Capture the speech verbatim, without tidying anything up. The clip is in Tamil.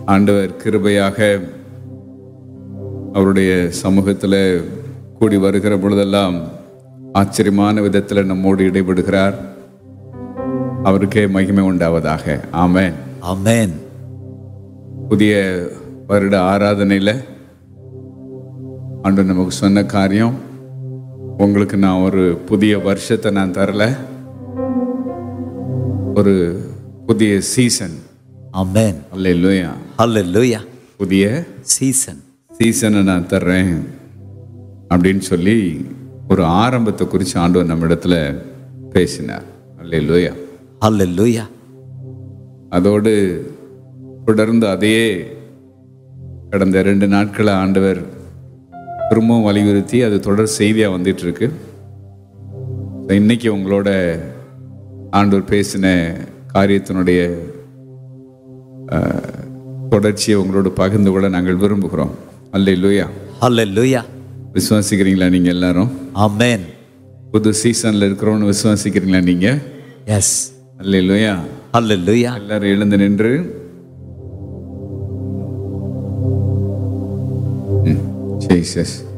ஆண்டவர் கிருபையாக அவருடைய சமூகத்தில் கூடி வருகிற பொழுதெல்லாம் ஆச்சரியமான விதத்தில் நம்மோடு இடைபடுகிறார். அவருக்கே மகிமை உண்டாவதாக. ஆமென், ஆமென். புதிய வருட ஆராதனையில் ஆண்டவர் நமக்கு சொன்ன காரியம், உங்களுக்கு நான் ஒரு புதிய வருஷத்தை நான் தரல, ஒரு புதிய சீசன். ஆமென். அல்லேலூயா, ஹல்லேலூயா. புதிய சீசன் சீசனை நான் தர்றேன் அப்படின்னு சொல்லி ஒரு ஆரம்பத்தை குறித்து ஆண்டவர் நம்ம இடத்துல பேசினார். அல்லேலூயா, ஹல்லேலூயா. அதோடு தொடர்ந்து அதையே கடந்த ரெண்டு நாட்களை ஆண்டவர் திரும்பவும் வலியுறுத்தி அது தொடர் செய்தியாக வந்துட்டு இருக்கு. இன்னைக்கு உங்களோட ஆண்டவர் பேசின காரியத்தினுடைய தொடர்ச்சியை உங்களோட பகிர்ந்து கொள்ள நாங்கள் விரும்புகிறோம். அல்லேலூயா, ஹல்லேலூயா. விசுவாசிக்கிறீங்களா நீங்க எல்லாரும்? ஆமென். புது சீசன்ல இருக்கிறோம்னு விசுவாசிக்கிறீங்களா நீங்க? எஸ். அல்லேலூயா, ஹல்லேலூயா. எல்லாரும் எழுந்து நின்று ஜீசஸ்